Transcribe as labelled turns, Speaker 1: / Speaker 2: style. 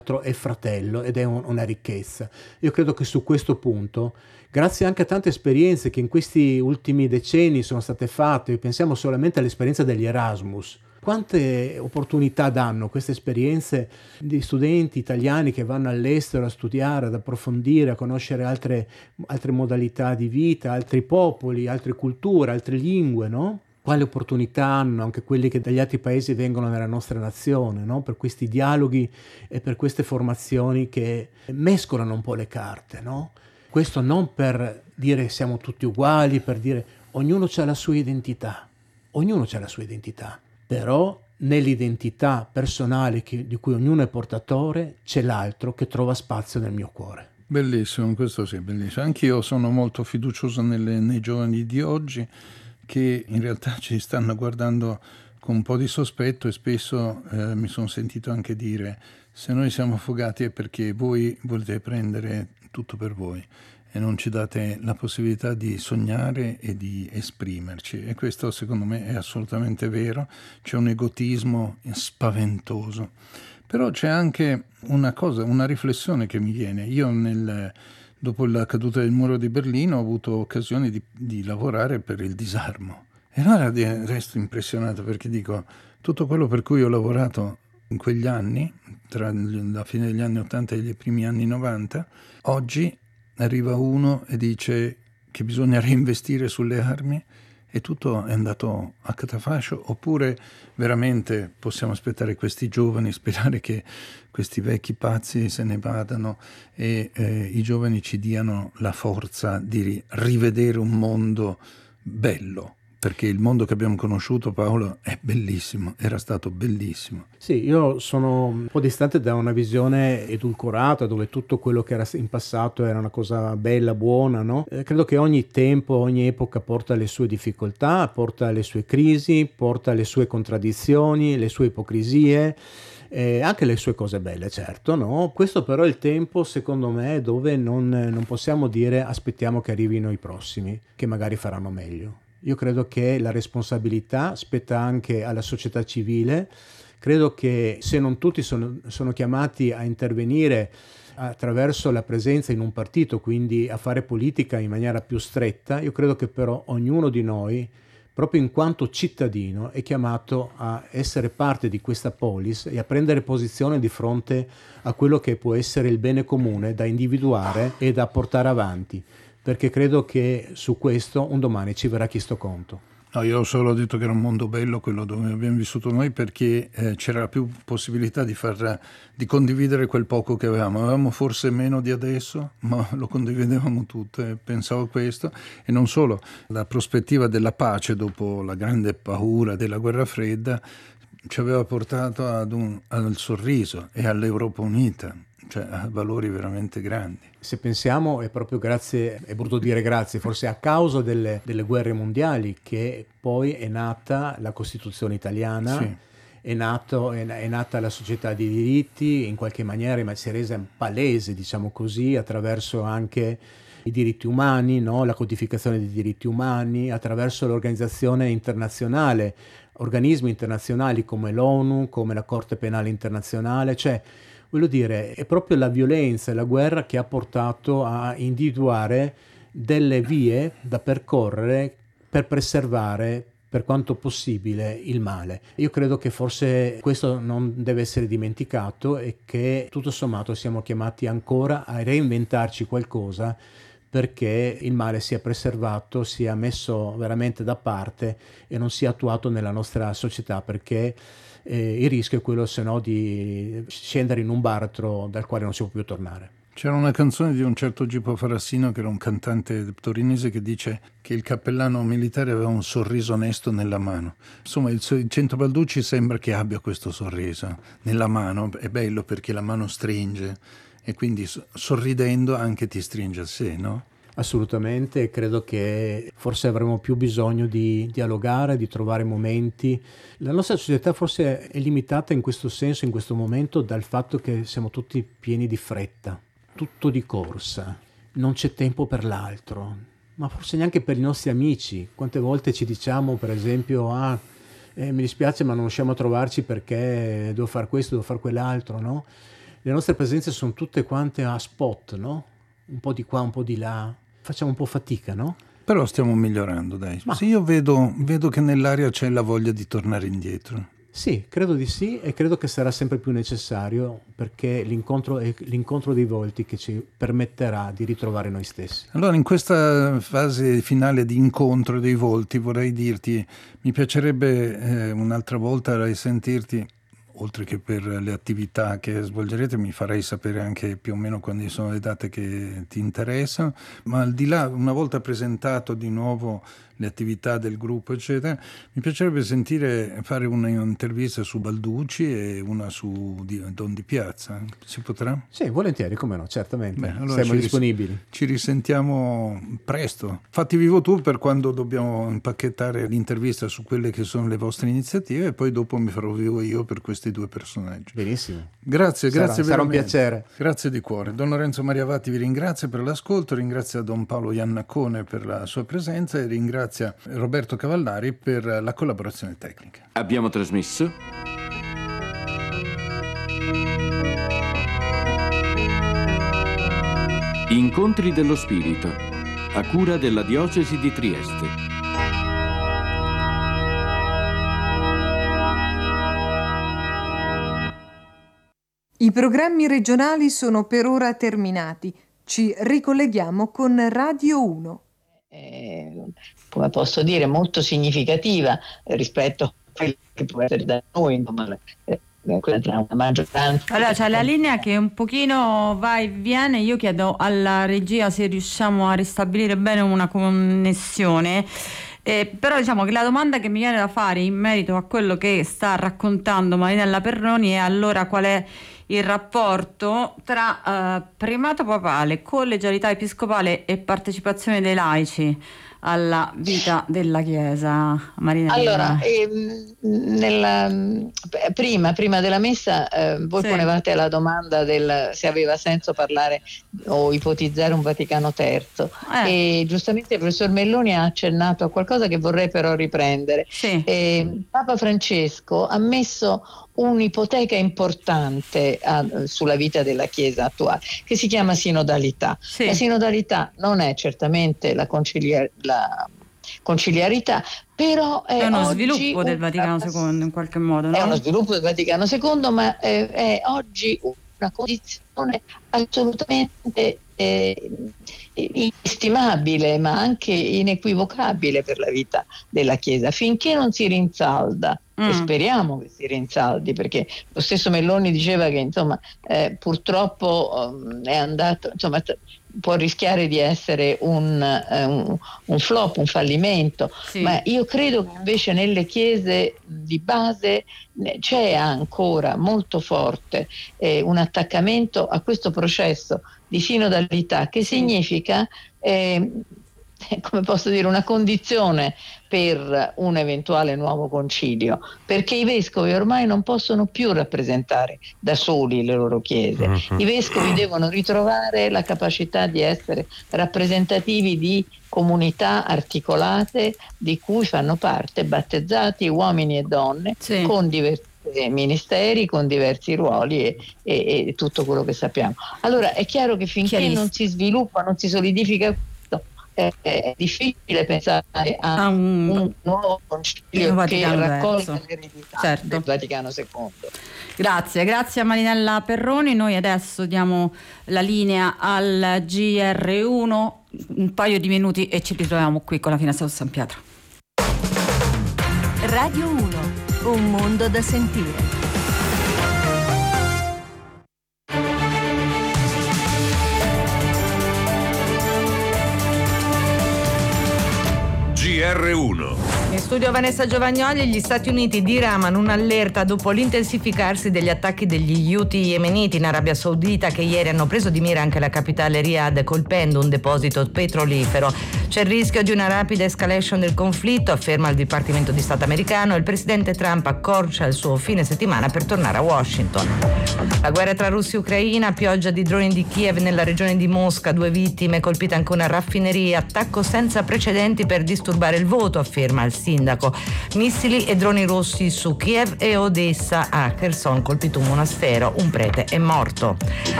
Speaker 1: è fratello ed è una ricchezza. Io credo che su questo punto, grazie anche a tante esperienze che in questi ultimi decenni sono state fatte, pensiamo solamente all'esperienza degli Erasmus, quante opportunità danno queste esperienze di studenti italiani che vanno all'estero a studiare, ad approfondire, a conoscere altre modalità di vita, altri popoli, altre culture, altre lingue, no? Quali opportunità hanno anche quelli che dagli altri paesi vengono nella nostra nazione, no? Per questi dialoghi e per queste formazioni che mescolano un po' le carte, no? Questo non per dire siamo tutti uguali, per dire ognuno ha la sua identità, ognuno ha la sua identità, però nell'identità personale di cui ognuno è portatore c'è l'altro che trova spazio nel mio cuore.
Speaker 2: Bellissimo, questo sì, bellissimo. Anch'io sono molto fiducioso nei giovani di oggi, che in realtà ci stanno guardando con un po' di sospetto, e spesso mi sono sentito anche dire: se noi siamo affogati è perché voi volete prendere tutto per voi e non ci date la possibilità di sognare e di esprimerci. E questo secondo me è assolutamente vero. C'è un egotismo spaventoso. Però c'è anche una cosa, una riflessione che mi viene. Io dopo la caduta del muro di Berlino ho avuto occasione di lavorare per il disarmo. E allora resto impressionato, perché dico, tutto quello per cui ho lavorato in quegli anni, tra la fine degli anni 80 e i primi anni 90, oggi arriva uno e dice che bisogna reinvestire sulle armi e tutto è andato a catafascio. Oppure veramente possiamo aspettare questi giovani, sperare che questi vecchi pazzi se ne vadano e i giovani ci diano la forza di rivedere un mondo bello, perché il mondo che abbiamo conosciuto, Paolo, è bellissimo, era stato bellissimo.
Speaker 1: Sì, io sono un po' distante da una visione edulcorata dove tutto quello che era in passato era una cosa bella, buona, no? Credo che ogni tempo, ogni epoca porta le sue difficoltà, porta le sue crisi, porta le sue contraddizioni, le sue ipocrisie, anche le sue cose belle, certo, no? Questo però è il tempo, secondo me, dove non possiamo dire aspettiamo che arrivino i prossimi, che magari faranno meglio. Io credo che la responsabilità spetta anche alla società civile. Credo che se non tutti sono chiamati a intervenire attraverso la presenza in un partito, quindi a fare politica in maniera più stretta, io credo che però ognuno di noi, proprio in quanto cittadino, è chiamato a essere parte di questa polis e a prendere posizione di fronte a quello che può essere il bene comune da individuare e da portare avanti, perché credo che su questo un domani ci verrà chiesto conto.
Speaker 2: No, io ho solo detto che era un mondo bello quello dove abbiamo vissuto noi, perché c'era più possibilità di condividere quel poco che avevamo. Avevamo forse meno di adesso, ma lo condividevamo tutto, e pensavo a questo. E non solo, la prospettiva della pace dopo la grande paura della guerra fredda ci aveva portato al sorriso e all'Europa unita, cioè a valori veramente grandi.
Speaker 1: Se pensiamo è proprio grazie, è brutto dire grazie, forse a causa delle guerre mondiali che poi è nata la Costituzione italiana,
Speaker 2: Sì.
Speaker 1: è nata la società dei diritti, in qualche maniera ma si è resa palese, diciamo così, attraverso anche i diritti umani, no? La codificazione dei diritti umani, attraverso l'organizzazione internazionale, organismi internazionali come l'ONU, come la Corte Penale Internazionale, cioè voglio dire, è proprio la violenza e la guerra che ha portato a individuare delle vie da percorrere per preservare per quanto possibile il male. Io credo che forse questo non deve essere dimenticato e che tutto sommato siamo chiamati ancora a reinventarci qualcosa perché il male sia preservato, sia messo veramente da parte e non sia attuato nella nostra società, perché il rischio è quello se no di scendere in un baratro dal quale non si può più tornare.
Speaker 2: C'era una canzone di un certo Gipo Farassino, che era un cantante torinese, che dice che il cappellano militare aveva un sorriso onesto nella mano. Insomma, il Cento Balducci sembra che abbia questo sorriso nella mano. È bello perché la mano stringe e quindi sorridendo anche ti stringe a sé, no?
Speaker 1: Assolutamente, credo che forse avremo più bisogno di dialogare, di trovare momenti. La nostra società forse è limitata in questo senso, in questo momento, dal fatto che siamo tutti pieni di fretta, tutto di corsa, non c'è tempo per l'altro, ma forse neanche per i nostri amici. Quante volte ci diciamo, per esempio, mi dispiace ma non riusciamo a trovarci perché devo fare questo, devo fare quell'altro, no? le nostre presenze sono tutte quante a spot, no? Un po' di qua, un po' di là, facciamo un po' fatica, no?
Speaker 2: Però stiamo migliorando, dai.
Speaker 1: Ma
Speaker 2: Sì, io vedo che nell'aria c'è la voglia di tornare indietro.
Speaker 1: sì, credo di sì, e credo che sarà sempre più necessario, perché l'incontro è l'incontro dei volti che ci permetterà di ritrovare noi stessi.
Speaker 2: Allora, in questa fase finale di incontro dei volti vorrei dirti, mi piacerebbe un'altra volta risentirti, oltre che per le attività che svolgerete, mi farai sapere anche più o meno quando sono le date che ti interessano, ma al di là, una volta presentato di nuovo le attività del gruppo, eccetera, mi piacerebbe fare un'intervista su Balducci e una su Don Di Piazza. Si potrà?
Speaker 1: Sì, volentieri, come no, certamente.
Speaker 2: Beh, allora
Speaker 1: siamo disponibili.
Speaker 2: Ci risentiamo presto. Fatti vivo tu per quando dobbiamo impacchettare l'intervista su quelle che sono le vostre iniziative, e poi dopo mi farò vivo io per questi due personaggi.
Speaker 1: Benissimo.
Speaker 2: Grazie
Speaker 1: Sarà un piacere.
Speaker 2: Grazie di cuore. Don Lorenzo Mariavati vi ringrazia per l'ascolto, ringrazia Don Paolo Iannacone per la sua presenza e ringrazia Roberto Cavallari per la collaborazione tecnica.
Speaker 3: Abbiamo trasmesso Incontri dello Spirito, a cura della Diocesi di Trieste.
Speaker 4: I programmi regionali sono per ora terminati. Ci ricolleghiamo con Radio 1.
Speaker 5: Come posso dire, molto significativa rispetto a quello che può essere da noi, insomma, una maggioranza.
Speaker 6: Allora c'è la linea che un pochino va e viene, io chiedo alla regia se riusciamo a ristabilire bene una connessione. Però diciamo che la domanda che mi viene da fare in merito a quello che sta raccontando Marinella Perroni è: allora qual è il rapporto tra primato papale, collegialità episcopale e partecipazione dei laici alla vita della Chiesa, Marinella?
Speaker 5: Allora, prima della messa voi ponevate la domanda se aveva senso parlare o ipotizzare un Vaticano III, e giustamente il professor Melloni ha accennato a qualcosa che vorrei però riprendere.
Speaker 6: Sì.
Speaker 5: Papa Francesco ha messo un'ipoteca importante sulla vita della Chiesa attuale, che si chiama sinodalità.
Speaker 6: Sì.
Speaker 5: La sinodalità non è certamente la conciliarità, però è
Speaker 6: uno
Speaker 5: oggi
Speaker 6: sviluppo del Vaticano II in qualche modo, no?
Speaker 5: È uno sviluppo del Vaticano II, ma è oggi una condizione assolutamente inestimabile, ma anche inequivocabile per la vita della Chiesa, finché non si rinsalda. E speriamo che si rinsaldi, perché lo stesso Melloni diceva che insomma purtroppo è andato, insomma, può rischiare di essere un flop, un fallimento.
Speaker 6: Sì.
Speaker 5: Ma io credo che invece nelle chiese di base c'è ancora molto forte un attaccamento a questo processo di sinodalità, che significa come posso dire, una condizione per un eventuale nuovo concilio, perché i vescovi ormai non possono più rappresentare da soli le loro chiese. I vescovi devono ritrovare la capacità di essere rappresentativi di comunità articolate di cui fanno parte battezzati, uomini e donne, con diversi ministeri, con diversi ruoli e tutto quello che sappiamo. Allora è chiaro che finché non si sviluppa, non si solidifica, è difficile pensare a un nuovo concilio che raccolga l'eredità del Vaticano II.
Speaker 6: Grazie a Marinella Perroni. Noi adesso diamo la linea al GR1, un paio di minuti e ci ritroviamo qui con la Finestra su San Pietro.
Speaker 7: Radio 1, un mondo da sentire.
Speaker 8: GR1.
Speaker 9: In studio Vanessa Giovagnoli. Gli Stati Uniti diramano un'allerta dopo l'intensificarsi degli attacchi degli Houthi yemeniti in Arabia Saudita, che ieri hanno preso di mira anche la capitale Riyadh, colpendo un deposito petrolifero. C'è il rischio di una rapida escalation del conflitto, afferma il Dipartimento di Stato americano, e il presidente Trump accorcia il suo fine settimana per tornare a Washington. La guerra tra Russia e Ucraina, pioggia di droni di Kiev nella regione di Mosca, 2 vittime, colpita anche una raffineria, attacco senza precedenti per disturbare il voto, afferma il sindaco. Missili e droni rossi su Kiev e Odessa, a Kherson colpito un monastero, un prete è morto.